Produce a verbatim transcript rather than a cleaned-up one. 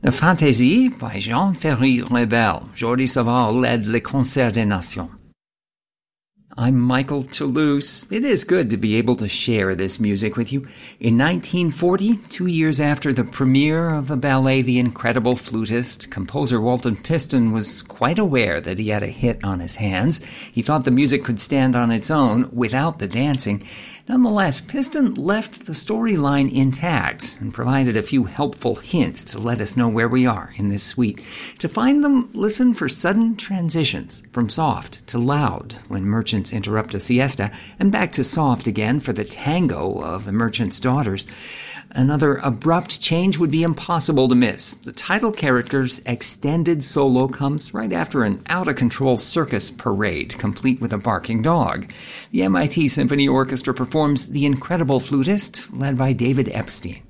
The Fantaisie by Jean Ferry Rebel. Jordi Savall led Le Concert des Nations. I'm Michael Toulouse. It is good to be able to share this music with you. In nineteen forty, two years after the premiere of the ballet The Incredible Flutist, composer Walton Piston was quite aware that he had a hit on his hands. He thought the music could stand on its own without the dancing. Nonetheless, Piston left the storyline intact and provided a few helpful hints to let us know where we are in this suite. To find them, listen for sudden transitions from soft to loud when merchants interrupt a siesta, and back to soft again for the tango of the merchant's daughters. Another abrupt change would be impossible to miss. The title character's extended solo comes right after an out-of-control circus parade, complete with a barking dog. The M I T Symphony Orchestra performs The Incredible Flutist, led by David Epstein.